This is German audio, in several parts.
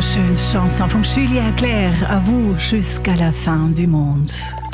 Schönes Chanson von Julien Clerc, à vous jusqu'à la fin du monde.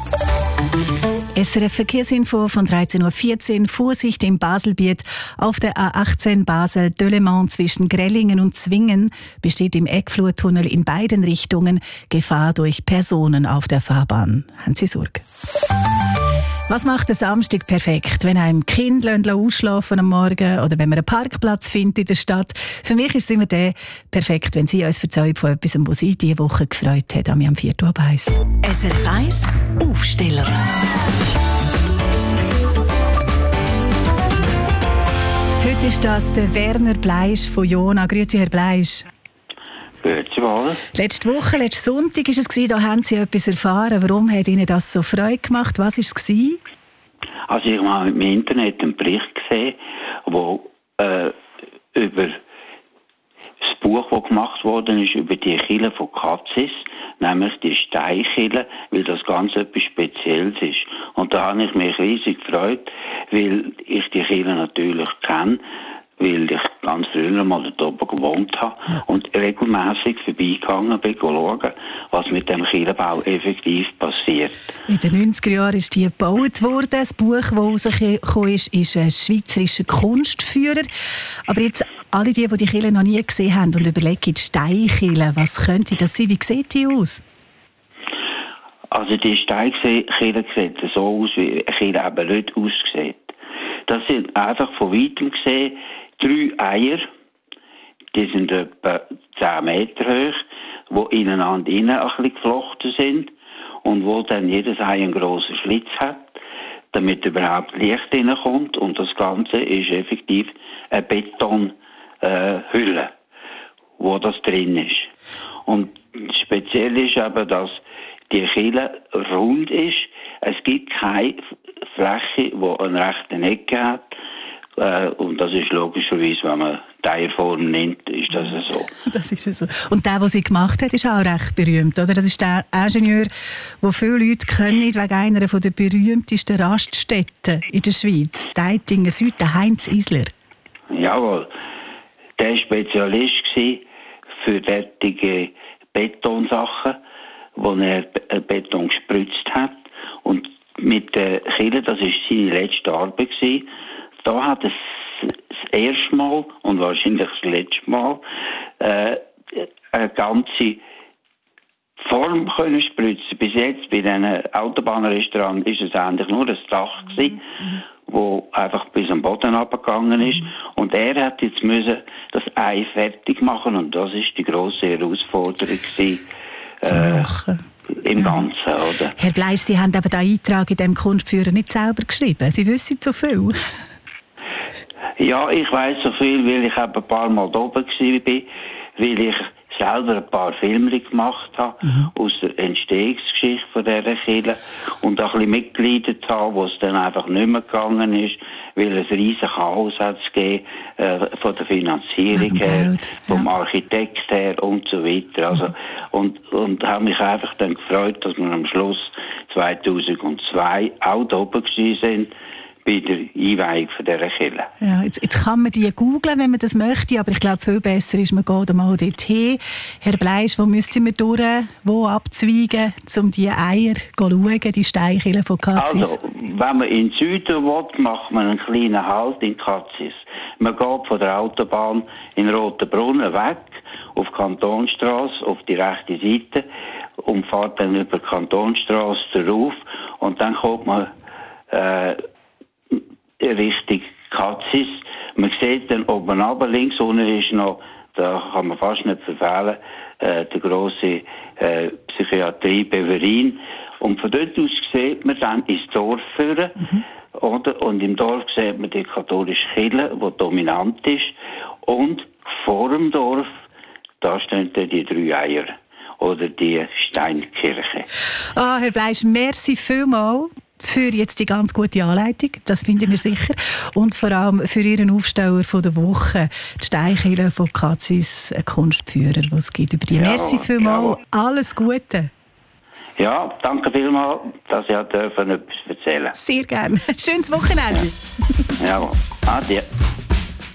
SRF Verkehrsinfo von 13.14 Uhr. Vorsicht im Baselbiet. Auf der A18 Basel-Dölemont zwischen Grellingen und Zwingen besteht im Eckflurtunnel in beiden Richtungen Gefahr durch Personen auf der Fahrbahn. Haben Sie Sorge? Was macht den Samstag perfekt? Wenn einem Kind ausschlafen am Morgen oder wenn man einen Parkplatz findet in der Stadt. Für mich ist es immer perfekt, wenn Sie uns erzählen von etwas, was Sie diese Woche gefreut hat, am 4.1. SRF 1 Aufsteller. Heute ist das der Werner Bleisch von Jona. Grüezi, Herr Bleisch. Grüezi wohl. Letzte Woche, letzten Sonntag war es, da haben Sie etwas erfahren. Warum hat Ihnen das so Freude gemacht? Was war es? Also ich habe im Internet einen Bericht gesehen, wo über das Buch, das gemacht worden ist, über die Kirche von Katzis, nämlich die Steinkirche, weil das ganz etwas Spezielles ist. Und da habe ich mich riesig gefreut, weil ich die Kirche natürlich kenne, weil ich ganz früher mal dort oben gewohnt habe und regelmässig vorbeigegangen bin, schauen, was mit dem Kirchenbau effektiv passiert. In den 90er Jahren ist die gebaut worden. Das Buch, das rausgekommen ist ein schweizerischer Kunstführer. Aber jetzt alle die Kirche noch nie gesehen haben und überlegen, die Steinkirche, was könnte das sein? Wie sieht die aus? Also die Steinkirche sieht so aus, wie eine Kirche eben nicht aussieht. Das sind einfach von weitem gesehen 3 Eier, die sind etwa 10 Meter hoch, die ineinander ein bisschen geflochten sind und wo dann jedes Ei einen grossen Schlitz hat, damit überhaupt Licht reinkommt. Und das Ganze ist effektiv eine Betonhülle, wo das drin ist. Und speziell ist aber, dass die Kirche rund ist. Es gibt keine Fläche, die eine rechte Ecke hat. Und das ist logischerweise, wenn man die Eierform nimmt, ist das so. Das ist so. Und der sie gemacht hat, ist auch recht berühmt, oder? Das ist der Ingenieur, den viele Leute kennen, wegen einer der berühmtesten Raststätten in der Schweiz. Deitingen Süd, der Heinz Isler. Jawohl. Der war Spezialist für derartige Betonsachen, wo er Beton gespritzt hat. Und mit der Kirche, das war seine letzte Arbeit. Da hat es das erste Mal und wahrscheinlich das letzte Mal eine ganze Form können spritzen. Bis jetzt bei diesen Autobahnrestaurants ist es eigentlich nur das Dach gewesen, wo einfach bis am Boden runtergegangen ist. Und er hat jetzt müssen das Ei fertig machen und das ist die grosse Herausforderung gewesen, im Ganzen, oder? Herr Bleisch, Sie haben aber den Eintrag in diesem Kunstführer nicht selber geschrieben. Sie wissen so viel. Ja, ich weiss so viel, weil ich ein paar Mal da oben war, weil ich selber ein paar Filme gemacht habe aus der Entstehungsgeschichte von dieser Kirche und auch ein bisschen mitgeleitet habe, wo es dann einfach nicht mehr gegangen ist, weil es ein riesen Chaos hat es gegeben, von der Finanzierung her, vom Architekt her und so weiter. Also, und habe mich einfach dann gefreut, dass wir am Schluss 2002 auch da oben gewesen sind, bei der Einweihung von dieser Kirche. Ja, jetzt kann man die googlen, wenn man das möchte, aber ich glaube, viel besser ist, man geht einmal dorthin. Herr Bleisch, wo müsste man durch, wo abzweigen, um die Eier zu schauen, die Steinkirche von Katzis? Also, wenn man in den Süden will, macht man einen kleinen Halt in Katzis. Man geht von der Autobahn in Rotenbrunnen weg, auf die Kantonstrasse, auf die rechte Seite, und fährt dann über die Kantonstrasse darauf, und dann kommt man Richtung Katzis. Man sieht dann oben runter, links unten ist noch, da kann man fast nicht verfehlen, die grosse Psychiatrie Beverin. Und von dort aus sieht man dann ins Dorf führen, oder? Und im Dorf sieht man die katholische Kirche, die dominant ist. Und vor dem Dorf, da stehen dann die 3 Eier. Oder die Steinkirche. Herr Bleisch, merci vielmals für jetzt die ganz gute Anleitung, das finden wir sicher. Und vor allem für Ihren Aufsteller von der Woche, die Steinkirche von Katzis, ein Kunstführer, den es gibt über die. Merci vielmals, alles Gute. Ja, danke vielmals, dass ich etwas erzählen durfte. Sehr gerne. Schönes Wochenende. Ja. Adieu.